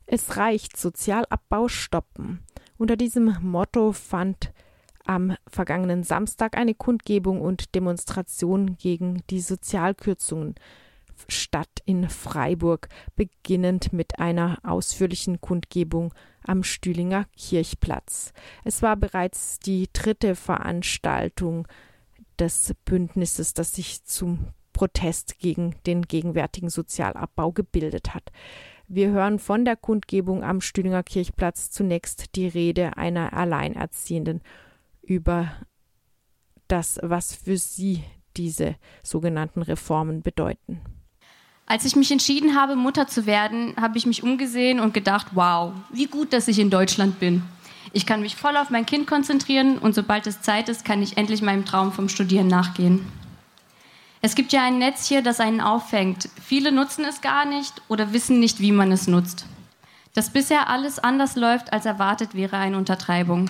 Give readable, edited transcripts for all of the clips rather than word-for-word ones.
Es reicht, Sozialabbau stoppen. Unter diesem Motto fand am vergangenen Samstag eine Kundgebung und Demonstration gegen die Sozialkürzungen statt in Freiburg, beginnend mit einer ausführlichen Kundgebung am Stühlinger Kirchplatz. Es war bereits die 3. Veranstaltung des Bündnisses, das sich zum Protest gegen den gegenwärtigen Sozialabbau gebildet hat. Wir hören von der Kundgebung am Stühlinger Kirchplatz zunächst die Rede einer Alleinerziehenden über das, was für sie diese sogenannten Reformen bedeuten. Als ich mich entschieden habe, Mutter zu werden, habe ich mich umgesehen und gedacht, wow, wie gut, dass ich in Deutschland bin. Ich kann mich voll auf mein Kind konzentrieren und sobald es Zeit ist, kann ich endlich meinem Traum vom Studieren nachgehen. Es gibt ja ein Netz hier, das einen auffängt. Viele nutzen es gar nicht oder wissen nicht, wie man es nutzt. Dass bisher alles anders läuft als erwartet, wäre eine Untertreibung.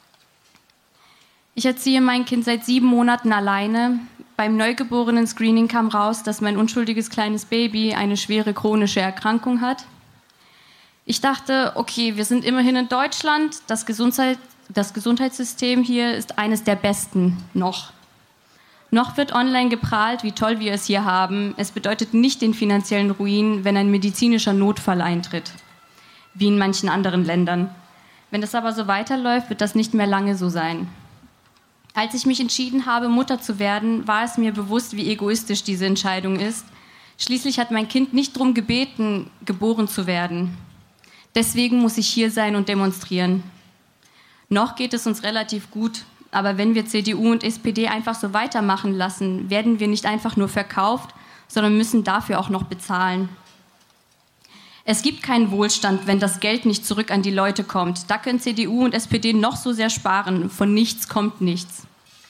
Ich erziehe mein Kind seit 7 Monaten alleine. Beim Neugeborenen-Screening kam raus, dass mein unschuldiges kleines Baby eine schwere chronische Erkrankung hat. Ich dachte, okay, wir sind immerhin in Deutschland. Das Gesundheitssystem hier ist eines der besten noch. Noch wird online geprahlt, wie toll wir es hier haben. Es bedeutet nicht den finanziellen Ruin, wenn ein medizinischer Notfall eintritt, wie in manchen anderen Ländern. Wenn es aber so weiterläuft, wird das nicht mehr lange so sein. Als ich mich entschieden habe, Mutter zu werden, war es mir bewusst, wie egoistisch diese Entscheidung ist. Schließlich hat mein Kind nicht darum gebeten, geboren zu werden. Deswegen muss ich hier sein und demonstrieren. Noch geht es uns relativ gut. Aber wenn wir CDU und SPD einfach so weitermachen lassen, werden wir nicht einfach nur verkauft, sondern müssen dafür auch noch bezahlen. Es gibt keinen Wohlstand, wenn das Geld nicht zurück an die Leute kommt. Da können CDU und SPD noch so sehr sparen. Von nichts kommt nichts.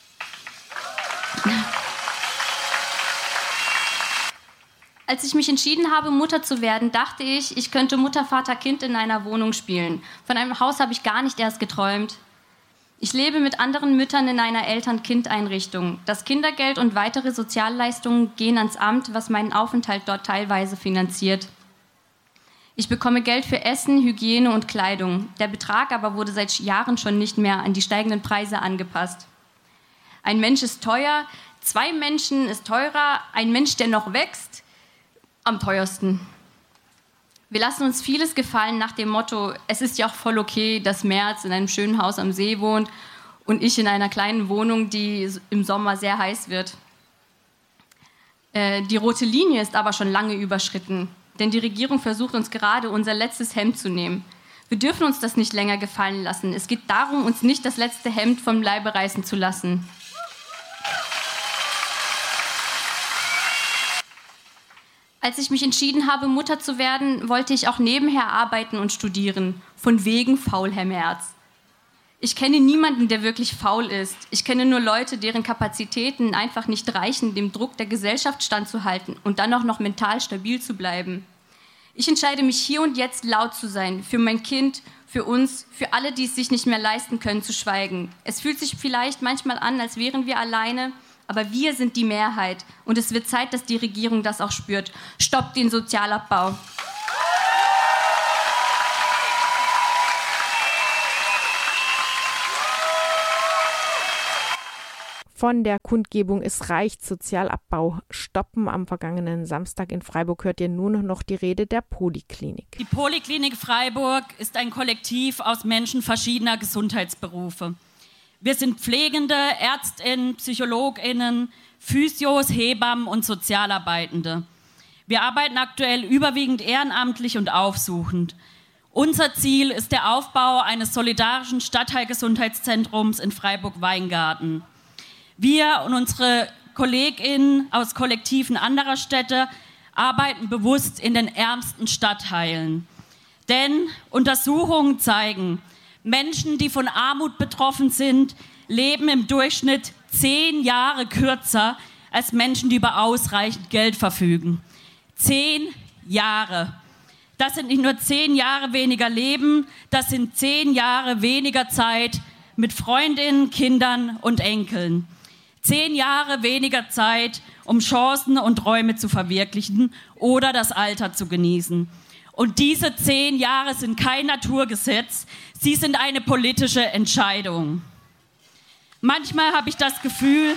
Als ich mich entschieden habe, Mutter zu werden, dachte ich, ich könnte Mutter, Vater, Kind in einer Wohnung spielen. Von einem Haus habe ich gar nicht erst geträumt. Ich lebe mit anderen Müttern in einer Eltern-Kind-Einrichtung. Das Kindergeld und weitere Sozialleistungen gehen ans Amt, was meinen Aufenthalt dort teilweise finanziert. Ich bekomme Geld für Essen, Hygiene und Kleidung. Der Betrag aber wurde seit Jahren schon nicht mehr an die steigenden Preise angepasst. Ein Mensch ist teuer, 2 Menschen ist teurer, ein Mensch, der noch wächst, am teuersten. Wir lassen uns vieles gefallen nach dem Motto, es ist ja auch voll okay, dass Merz in einem schönen Haus am See wohnt und ich in einer kleinen Wohnung, die im Sommer sehr heiß wird. Die rote Linie ist aber schon lange überschritten, denn die Regierung versucht uns gerade unser letztes Hemd zu nehmen. Wir dürfen uns das nicht länger gefallen lassen. Es geht darum, uns nicht das letzte Hemd vom Leibe reißen zu lassen. Als ich mich entschieden habe, Mutter zu werden, wollte ich auch nebenher arbeiten und studieren. Von wegen faul, Herr Merz. Ich kenne niemanden, der wirklich faul ist. Ich kenne nur Leute, deren Kapazitäten einfach nicht reichen, dem Druck der Gesellschaft standzuhalten und dann auch noch mental stabil zu bleiben. Ich entscheide mich hier und jetzt laut zu sein, für mein Kind, für uns, für alle, die es sich nicht mehr leisten können, zu schweigen. Es fühlt sich vielleicht manchmal an, als wären wir alleine, aber wir sind die Mehrheit und es wird Zeit, dass die Regierung das auch spürt. Stoppt den Sozialabbau. Von der Kundgebung Es reicht, Sozialabbau stoppen am vergangenen Samstag in Freiburg hört ihr nun noch die Rede der Poliklinik. Die Poliklinik Freiburg ist ein Kollektiv aus Menschen verschiedener Gesundheitsberufe. Wir sind Pflegende, ÄrztInnen, PsychologInnen, Physios, Hebammen und Sozialarbeitende. Wir arbeiten aktuell überwiegend ehrenamtlich und aufsuchend. Unser Ziel ist der Aufbau eines solidarischen Stadtteilgesundheitszentrums in Freiburg-Weingarten. Wir und unsere KollegInnen aus Kollektiven anderer Städte arbeiten bewusst in den ärmsten Stadtteilen. Denn Untersuchungen zeigen, Menschen, die von Armut betroffen sind, leben im Durchschnitt 10 Jahre kürzer als Menschen, die über ausreichend Geld verfügen. 10 Jahre. Das sind nicht nur 10 Jahre weniger Leben, das sind 10 Jahre weniger Zeit mit Freundinnen, Kindern und Enkeln. 10 Jahre weniger Zeit, um Chancen und Träume zu verwirklichen oder das Alter zu genießen. Und diese 10 Jahre sind kein Naturgesetz, sie sind eine politische Entscheidung. Manchmal habe ich das Gefühl,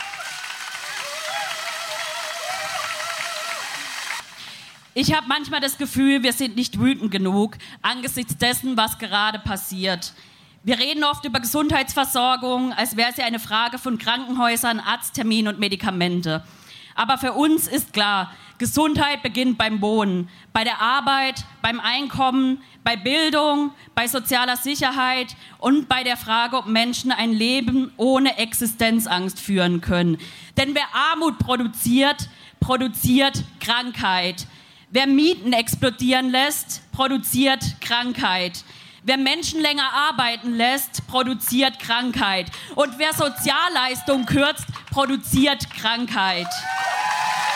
wir sind nicht wütend genug angesichts dessen, was gerade passiert. Wir reden oft über Gesundheitsversorgung, als wäre sie eine Frage von Krankenhäusern, Arztterminen und Medikamente. Aber für uns ist klar, Gesundheit beginnt beim Wohnen, bei der Arbeit, beim Einkommen, bei Bildung, bei sozialer Sicherheit und bei der Frage, ob Menschen ein Leben ohne Existenzangst führen können. Denn wer Armut produziert, produziert Krankheit. Wer Mieten explodieren lässt, produziert Krankheit. Wer Menschen länger arbeiten lässt, produziert Krankheit. Und wer Sozialleistungen kürzt, produziert Krankheit.